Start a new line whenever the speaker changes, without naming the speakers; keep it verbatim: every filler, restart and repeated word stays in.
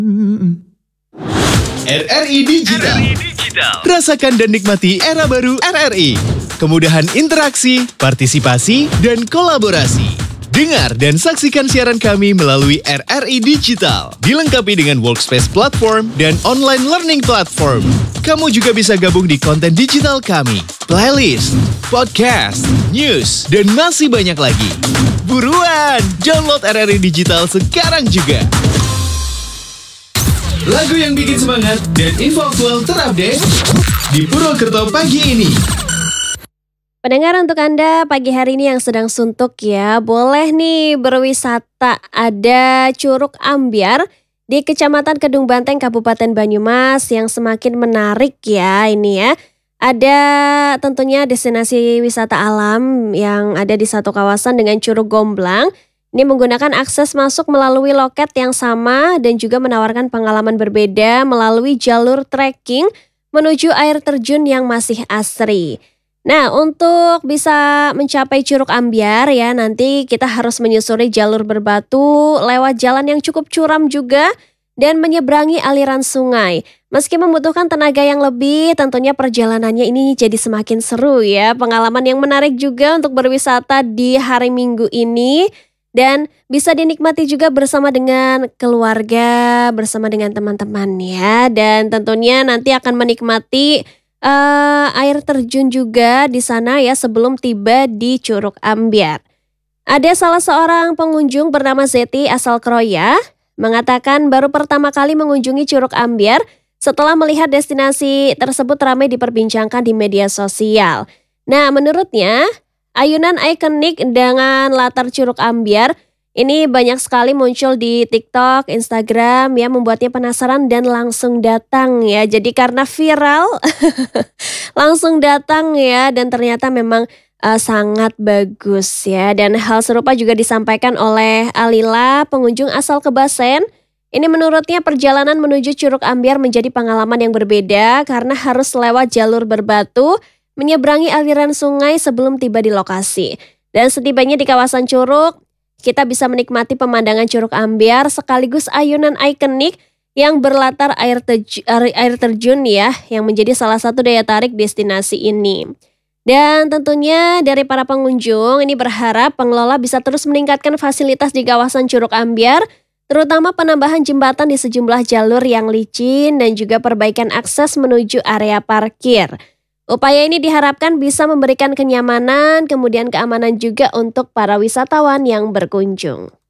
R R I Digital. Rasakan dan nikmati era baru R R I. Kemudahan interaksi, partisipasi, dan kolaborasi. Dengar dan saksikan siaran kami melalui R R I Digital. Dilengkapi dengan workspace platform dan online learning platform. Kamu juga bisa gabung di konten digital kami, playlist, podcast, news, dan masih banyak lagi. Buruan, download R R I Digital sekarang juga. Lagu yang bikin semangat dan info aktual terupdate di Purwokerto pagi ini.
Pendengar, untuk Anda pagi hari ini yang sedang suntuk ya, boleh nih berwisata. Ada Curug Ambyar di Kecamatan Kedung Banteng, Kabupaten Banyumas yang semakin menarik ya ini ya. Ada tentunya destinasi wisata alam yang ada di satu kawasan dengan Curug Gomblang. Ini menggunakan akses masuk melalui loket yang sama dan juga menawarkan pengalaman berbeda melalui jalur trekking menuju air terjun yang masih asri. Nah, untuk bisa mencapai Curug Ambyar ya, nanti kita harus menyusuri jalur berbatu lewat jalan yang cukup curam juga dan menyeberangi aliran sungai. Meski membutuhkan tenaga yang lebih, tentunya perjalanannya ini jadi semakin seru ya. Pengalaman yang menarik juga untuk berwisata di hari Minggu ini. Dan bisa dinikmati juga bersama dengan keluarga, bersama dengan teman-teman ya. Dan tentunya nanti akan menikmati Uh, air terjun juga di sana ya sebelum tiba di Curug Ambyar. Ada salah seorang pengunjung bernama Zeti asal Kroya mengatakan baru pertama kali mengunjungi Curug Ambyar setelah melihat destinasi tersebut ramai diperbincangkan di media sosial. Nah, menurutnya ayunan ikonik dengan latar Curug Ambyar ini banyak sekali muncul di TikTok, Instagram ya, membuatnya penasaran dan langsung datang ya. Jadi karena viral langsung datang ya, dan ternyata memang uh, sangat bagus ya. Dan hal serupa juga disampaikan oleh Alila, pengunjung asal Kebasen. Ini menurutnya perjalanan menuju Curug Ambyar menjadi pengalaman yang berbeda karena harus lewat jalur berbatu, menyeberangi aliran sungai sebelum tiba di lokasi. Dan setibanya di kawasan Curug, kita bisa menikmati pemandangan Curug Ambyar sekaligus ayunan ikonik yang berlatar air, terj- air terjun ya, yang menjadi salah satu daya tarik destinasi ini. Dan tentunya dari para pengunjung ini berharap pengelola bisa terus meningkatkan fasilitas di kawasan Curug Ambyar, terutama penambahan jembatan di sejumlah jalur yang licin dan juga perbaikan akses menuju area parkir. Upaya ini diharapkan bisa memberikan kenyamanan, kemudian keamanan juga untuk para wisatawan yang berkunjung.